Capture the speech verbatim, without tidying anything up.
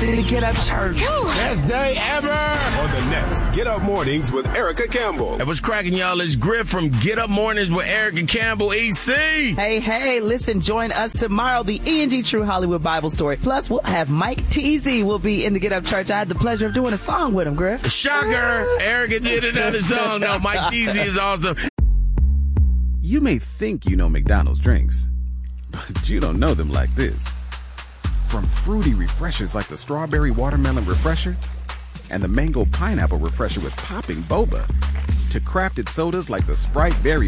The Get Up Church. Best day ever. On the next Get Up Mornings with Erica Campbell. Hey, what's cracking, y'all? It's Griff from Get Up Mornings with Erica Campbell, E C. Hey, hey, listen, join us tomorrow, the E and G True Hollywood Bible Story. Plus, we'll have Mike Teasy will be in the Get Up Church. I had the pleasure of doing a song with him, Griff. Shocker. Erica did another song. No, Mike Teasy is awesome. You may think you know McDonald's drinks, but you don't know them like this. From fruity refreshers like the Strawberry Watermelon Refresher and the Mango Pineapple Refresher with popping boba, to crafted sodas like the Sprite Berry